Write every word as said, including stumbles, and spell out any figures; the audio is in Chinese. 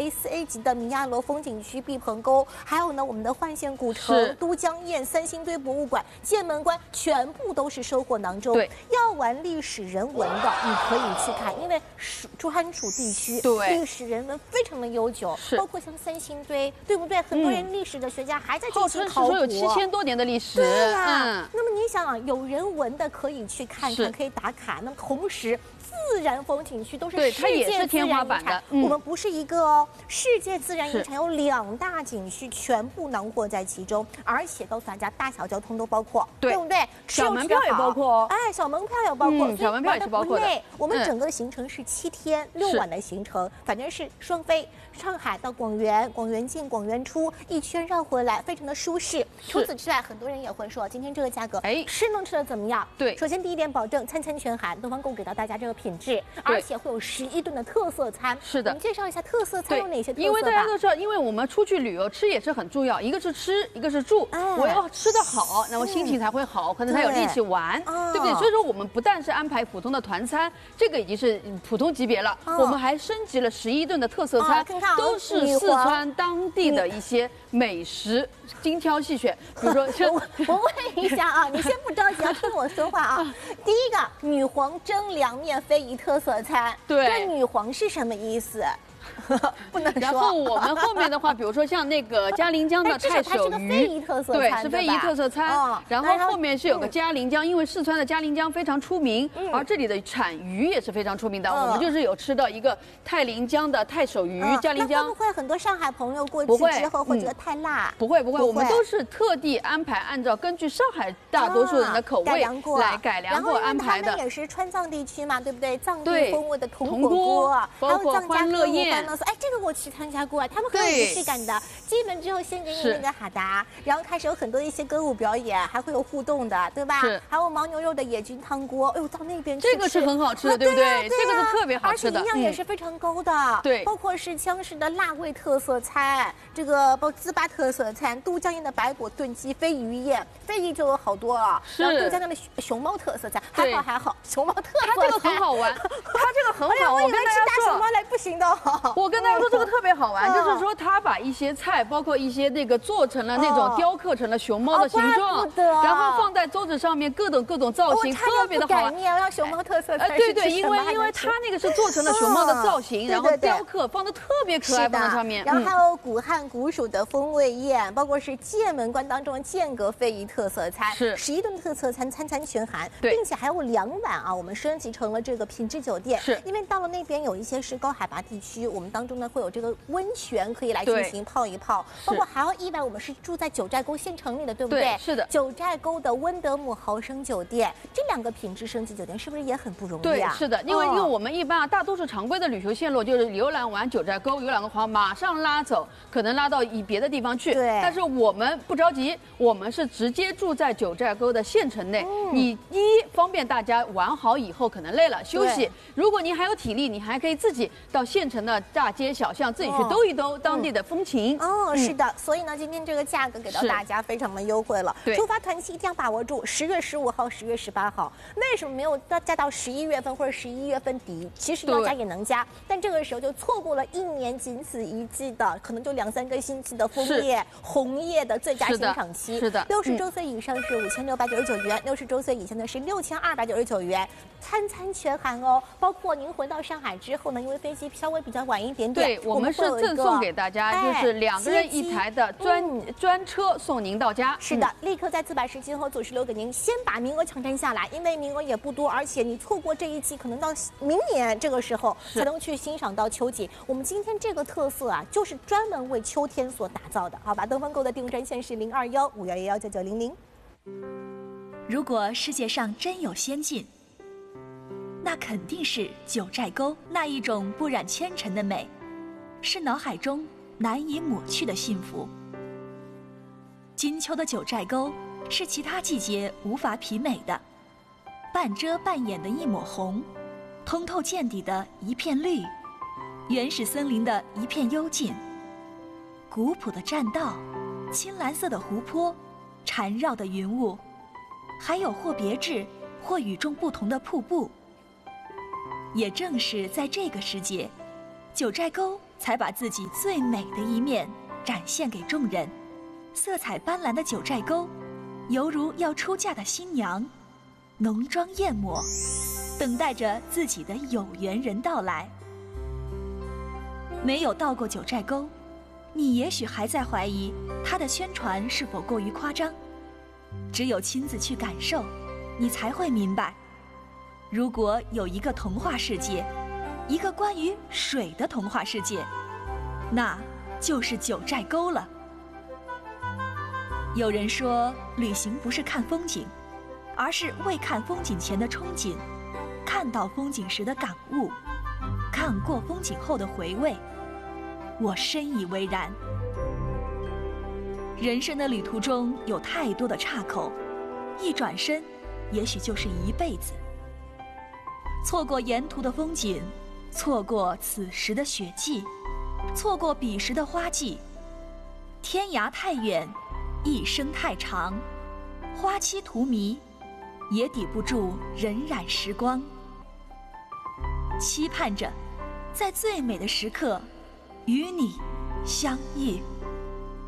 A 四 A 级的米亚罗风景区毕棚沟，还有呢我们的幻县古城、都江堰、三星堆博物馆、剑门关，全部都是收获囊中。 对， 要玩历史人文的，你可以去看，因为珠海楚地区对历史人文非常的悠久， 是包括像三星堆，对不对？很多人历史的学家还在进号行考古， 称说有七千多年的历史。 对呀、啊。 嗯， 那么你想啊，有人文的可以去看看，可以打卡。那么同时，自然风景区都是世界自然遗产， 嗯、 我们不是一个哦，世界自然遗产有两大景区全部囊括在其中，而且告诉大家，大小交通都包括， 对, 对不对？ 小门票也包括哦， 哎，小门票也包括， 嗯、小门票也是包括的。 我们整个行程是七天六晚的行程，反正是双飞，上海到广元，广元进，广元出，一圈绕回来，非常的舒适。除此之外，很多人也会说，今天这个价格，哎，吃能吃的怎么样？ 对， 首先第一点，保证餐餐全含，东方购给到大家这个品质，而且会有十一顿的特色餐。 是的， 我们介绍一下特色餐有哪些特色吧。 因为大家都知道，因为我们出去旅游，吃也是很重要，一个是吃，一个是住。哎、我要吃得好，那么心情才会好，可能才有力气玩，对, 对不对？所以说，我们不但是安排普通的团餐，这个已经是普通级别了，哦、我们还升级了十一顿的特色餐，哦、都是四川当地的一些美食，精挑细选。比如说， 我我问一下啊，你先不着急，要听我说话啊。第一个，女皇蒸凉面非遗特色餐， 对， 这女皇是什么意思？不能说。 然后我们后面的话，比如说像那个嘉陵江的太守鱼，对，是非遗特色餐。然后后面是有个嘉陵江，因为四川的嘉陵江非常出名，而这里的产鱼也是非常出名的。我们就是有吃到一个太陵江的太守鱼，嘉陵江。 会不会很多上海朋友过去之后会觉得太辣？ 不会不会，我们都是特地安排，按照根据上海大多数人的口味来改良过安排的。 他们也是川藏地区嘛，对不对？藏地风味的铜火锅， 包括欢乐宴。 哎，这个我去参加过，他们很有仪式感的。进门之后先给你那个哈达，然后开始有很多的一些歌舞表演，还会有互动的，对吧？ 是。 还有牦牛肉的野菌汤锅，哎呦，到那边去这个是很好吃的，对不对？这个是特别好吃的， 而且营养也是非常高的。 对， 包括是江市的辣味特色餐，这个包糍粑特色餐，都江堰的白果炖鸡、飞鱼宴，飞鱼就有好多了。 是。 然后都江堰的熊猫特色餐，还好还好，熊猫特色餐。 它这个很好玩，它这个很好。 我跟大家说，吃大熊猫来不行的。 我跟大家说这个特别好玩，就是说他把一些菜，包括一些那个做成了那种雕刻成了熊猫的形状，然后放在桌子上面，各种各种造型，特别的好玩。 你要熊猫特色菜。 对对，因为因为它那个是做成了熊猫的造型，然后雕刻放的特别可爱，放在上面。 然后还有古汉古蜀的风味宴，包括是剑门关当中的剑阁非遗特色餐， 是十一顿特色餐，餐餐全含，并且还有两晚啊，我们升级成了这个品质酒店。 是， 因为到了那边有一些是高海拔地区，我们当中呢会有这个温泉可以来进行泡一泡，包括还有一晚我们是住在九寨沟县城里的，对不对？ 对，是的。 九寨沟的温德姆豪生酒店，这两个品质升级酒店是不是也很不容易啊？ 对，是的，因为因为我们一般啊，大多数常规的旅游线路就是游览完九寨沟，游览个好，马上拉走，可能拉到以别的地方去。 对。 但是我们不着急，我们是直接住在九寨沟的县城内。嗯。你一方便大家玩好以后可能累了休息，如果您还有体力，你还可以自己到县城的大街小巷自己去兜一兜当地的风情。 哦，嗯、是的，所以呢，今天这个价格给到大家非常的优惠了。 对。 出发团期一定要把握住，十月十五号、十月十八号。为什么没有加到十一月份或者十一月份底？其实要加也能加，但这个时候就错过了一年仅此一季的，可能就两三个星期的枫叶、红叶的最佳欣赏期。 是的。 六十周岁以上是五千六百九十九元，六十周岁以下呢是六千二百九十九元，餐餐全含哦。包括您回到上海之后呢，因为飞机稍微比较晚一点点， 对，我们是赠送给大家，就是两个人一台的专专车送您到家。 是的，立刻在自百十金后组织留给您，先把名额抢占下来，因为名额也不多，而且你错过这一季，可能到明年这个时候才能去欣赏到秋景。我们今天这个特色啊，就是专门为秋天所打造的，好吧？东方购的订专线是零二幺五幺幺幺九九零零。 如果世界上真有仙境，那肯定是九寨沟那一种不染纤尘的美，是脑海中难以抹去的幸福。金秋的九寨沟是其他季节无法媲美的，半遮半掩的一抹红，通透见底的一片绿，原始森林的一片幽静，古朴的栈道，青蓝色的湖泊，缠绕的云雾，还有或别致或与众不同的瀑布。也正是在这个时节，九寨沟才把自己最美的一面展现给众人。色彩斑斓的九寨沟，犹如要出嫁的新娘，浓妆艳抹，等待着自己的有缘人到来。没有到过九寨沟，你也许还在怀疑它的宣传是否过于夸张。只有亲自去感受，你才会明白，如果有一个童话世界，一个关于水的童话世界，那就是九寨沟了。有人说，旅行不是看风景，而是未看风景前的憧憬，看到风景时的感悟，看过风景后的回味。我深以为然。人生的旅途中有太多的岔口，一转身，也许就是一辈子。错过沿途的风景，错过此时的雪霁，错过彼时的花季。天涯太远，一生太长，花期荼蘼，也抵不住荏苒时光。期盼着，在最美的时刻，与你相遇。